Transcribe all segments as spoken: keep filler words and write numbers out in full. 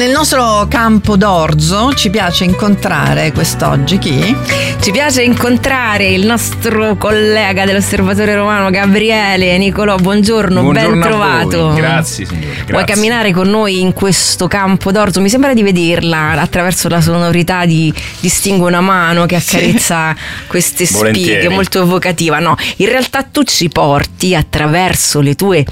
Nel nostro campo d'orzo ci piace incontrare quest'oggi chi? Ci piace incontrare il nostro collega dell'Osservatore Romano, Gabriele. Nicolò, buongiorno, buongiorno ben trovato. Grazie signore, grazie. Vuoi camminare con noi in questo campo d'orzo? Mi sembra di vederla attraverso la sonorità di Distingo una mano che accarezza sì. queste spighe, molto evocativa. No, in realtà tu ci porti attraverso le tue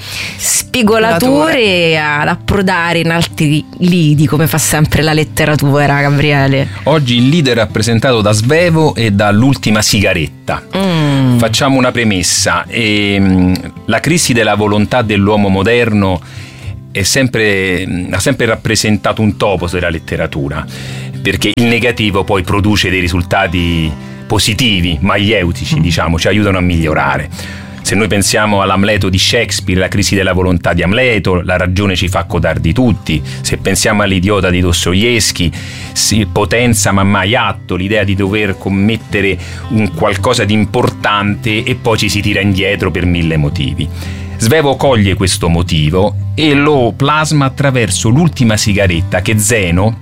spigolature ad approdare in altri lidi, come fa sempre la letteratura, Gabriele. Oggi il leader è rappresentato da Svevo e dall'ultima sigaretta. Mm. Facciamo una premessa. E, la crisi della volontà dell'uomo moderno è sempre, ha sempre rappresentato un topos della letteratura, perché il negativo poi produce dei risultati positivi, maieutici, mm. diciamo, ci aiutano a migliorare. Se noi pensiamo all'Amleto di Shakespeare, la crisi della volontà di Amleto, la ragione ci fa codardi tutti. Se pensiamo all'Idiota di Dostoevskij, si potenza ma mai atto, l'idea di dover commettere un qualcosa di importante e poi ci si tira indietro per mille motivi. Svevo coglie questo motivo e lo plasma attraverso l'ultima sigaretta che Zeno,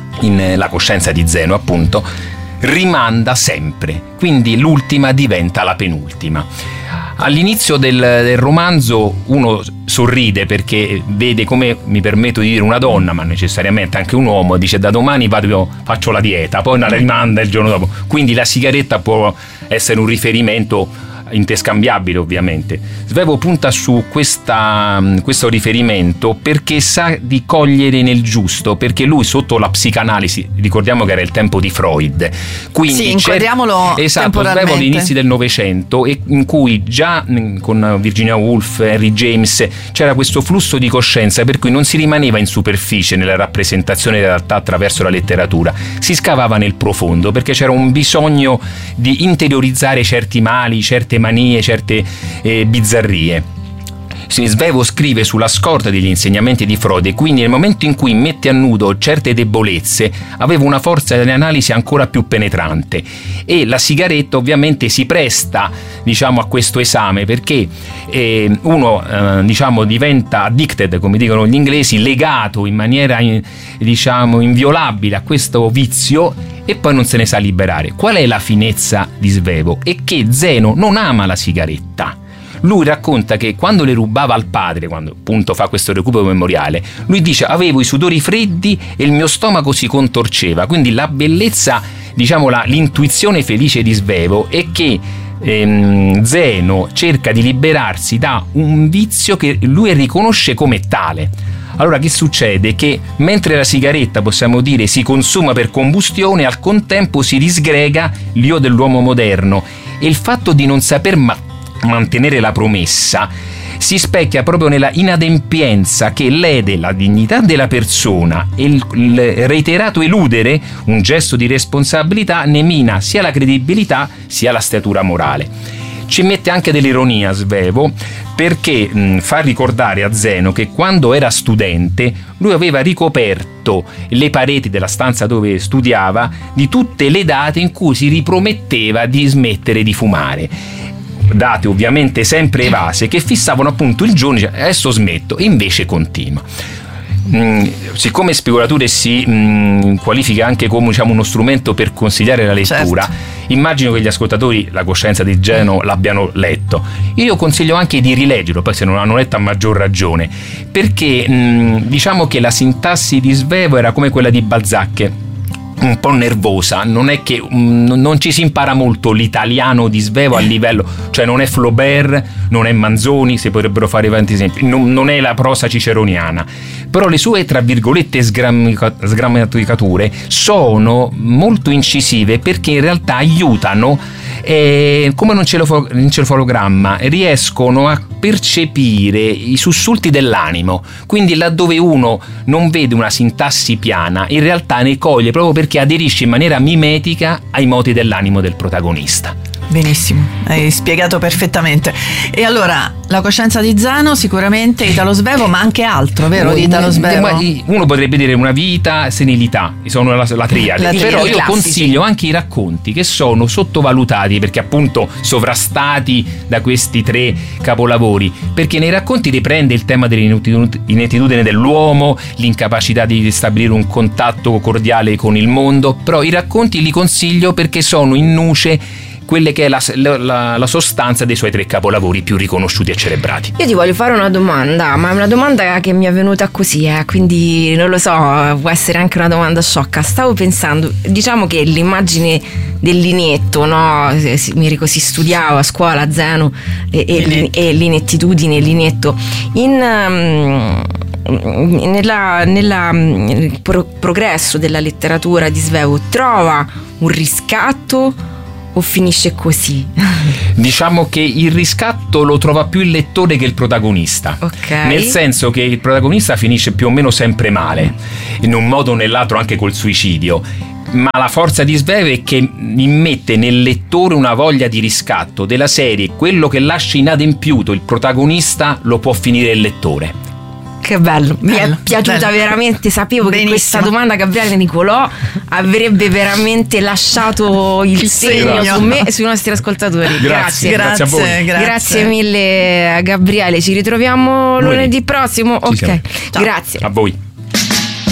in La coscienza di Zeno appunto, rimanda sempre. Quindi l'ultima diventa la penultima. All'inizio del, del romanzo uno sorride perché vede, come mi permetto di dire, una donna, ma necessariamente anche un uomo, dice da domani vado, faccio la dieta, poi la rimanda il giorno dopo. Quindi la sigaretta può essere un riferimento interscambiabile, ovviamente. Svevo punta su questa, questo riferimento perché sa di cogliere nel giusto, perché lui sotto la psicanalisi, ricordiamo che era il tempo di Freud, quindi sì, inquadriamolo esatto, Svevo agli inizi del Novecento, e in cui già con Virginia Woolf, Henry James c'era questo flusso di coscienza per cui non si rimaneva in superficie nella rappresentazione della realtà attraverso la letteratura, si scavava nel profondo perché c'era un bisogno di interiorizzare certi mali, certe manie, certe eh, bizzarrie. Svevo scrive sulla scorta degli insegnamenti di Freud e quindi nel momento in cui mette a nudo certe debolezze aveva una forza di analisi ancora più penetrante, e la sigaretta ovviamente si presta, diciamo, a questo esame perché eh, uno eh, diciamo diventa addicted, come dicono gli inglesi, legato in maniera in, diciamo inviolabile a questo vizio e poi non se ne sa liberare. Qual è la finezza di Svevo? È che Zeno non ama la sigaretta. Lui racconta che quando le rubava al padre, quando appunto fa questo recupero memoriale, lui dice: avevo i sudori freddi e il mio stomaco si contorceva. Quindi la bellezza, diciamo la, l'intuizione felice di Svevo è che ehm, Zeno cerca di liberarsi da un vizio che lui riconosce come tale. Allora che succede? Che mentre la sigaretta, possiamo dire, si consuma per combustione, al contempo si disgrega l'io dell'uomo moderno, e il fatto di non saper ma- mantenere la promessa si specchia proprio nella inadempienza che lede la dignità della persona, e il, il reiterato eludere un gesto di responsabilità ne mina sia la credibilità sia la statura morale. Ci mette anche dell'ironia Svevo, perché mh, fa ricordare a Zeno che quando era studente lui aveva ricoperto le pareti della stanza dove studiava di tutte le date in cui si riprometteva di smettere di fumare, date ovviamente sempre evase che fissavano appunto il giorno, dice, adesso smetto, e invece continua. Mm, siccome spigolature si mm, qualifica anche come, diciamo, uno strumento per consigliare la lettura, certo, immagino che gli ascoltatori La coscienza di Zeno l'abbiano letto. Io consiglio anche di rileggerlo, poi se non l'hanno letto a maggior ragione, perché mm, diciamo che la sintassi di Svevo era come quella di Balzac, un po' nervosa. Non è che um, non ci si impara molto l'italiano di Svevo a livello, cioè non è Flaubert, non è Manzoni, si potrebbero fare tanti esempi, non, non è la prosa ciceroniana, però le sue, tra virgolette, sgrammica, sgrammaticature sono molto incisive, perché in realtà aiutano, eh, come un encefalogramma, riescono a percepire i sussulti dell'animo. Quindi laddove uno non vede una sintassi piana, in realtà ne coglie, proprio perché aderisce in maniera mimetica ai moti dell'animo del protagonista. Benissimo, hai spiegato perfettamente. E allora la coscienza di Zeno sicuramente Italo Svevo, ma anche altro, vero? Di Italo Svevo, uno potrebbe dire una vita, senilità, sono la, la triade, la però io classici. Consiglio anche i racconti che sono sottovalutati perché appunto sovrastati da questi tre capolavori, perché nei racconti riprende il tema dell'inettitudine dell'uomo, l'incapacità di stabilire un contatto cordiale con il mondo, però i racconti li consiglio perché sono in nuce quelle che è la, la, la sostanza dei suoi tre capolavori più riconosciuti e celebrati. Io ti voglio fare una domanda, ma è una domanda che mi è venuta così, eh, quindi non lo so, può essere anche una domanda sciocca. Stavo pensando, diciamo che l'immagine del linetto, no? Mi si studiava a scuola a Zeno e, e, e l'inettitudine, il linetto. In... Um, nella, nella, nel pro- progresso della letteratura di Svevo trova un riscatto o finisce così? Diciamo che il riscatto lo trova più il lettore che il protagonista, okay. Nel senso che il protagonista finisce più o meno sempre male, in un modo o nell'altro anche col suicidio, ma la forza di Svevo è che immette nel lettore una voglia di riscatto della serie, quello che lascia inadempiuto il protagonista lo può finire il lettore. Che bello, mi bello, è piaciuta bello. Veramente, sapevo Benissimo. Che questa domanda Gabriele Nicolò avrebbe veramente lasciato il, il segno, segno su me e sui nostri ascoltatori. Grazie, grazie, grazie a voi. Grazie, grazie mille Gabriele, ci ritroviamo lunedì, lunedì prossimo. Ci ok, grazie. A voi.